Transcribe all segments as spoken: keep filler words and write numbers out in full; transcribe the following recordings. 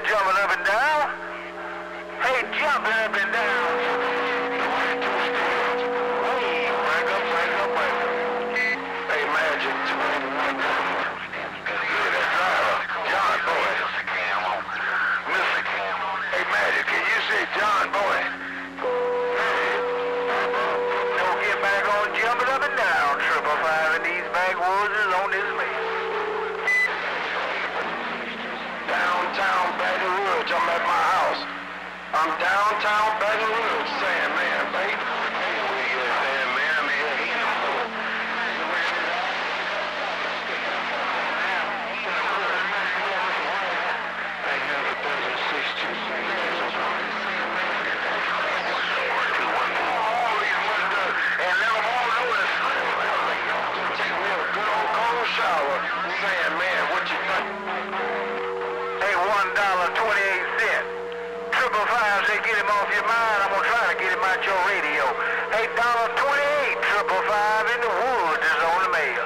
jumping up and down. Hey, jumping up and down. Hey, break up, break up, break up. Hey, Magic. Look at that driver, John Boy. Mister Hey, Magic, can you see John Boy? Don't get back on jumping up and down. Triple five in these backwoods is on this mail. Downtown Baton Rouge, I'm at my house. I'm downtown Baton Rouge, Sandman, baby. Sandman, man. I have a dozen sixteen. And let them all know this. Take me a good old cold shower. Saying, man, what you think? Hey, one dollar twenty-eight cents. Triple five say get him off your mind. I'm gonna try to get him out your radio. Hey, dollar twenty-eight. Triple five in the woods is on the mail.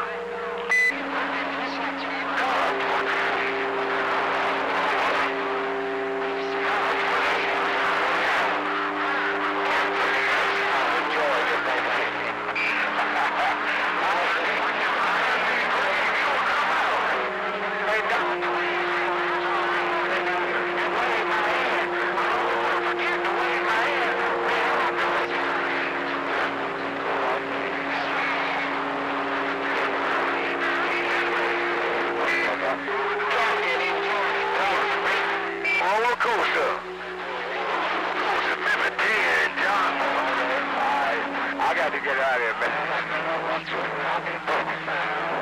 Roller coaster. Remember ten, John. I got to get out of here, man.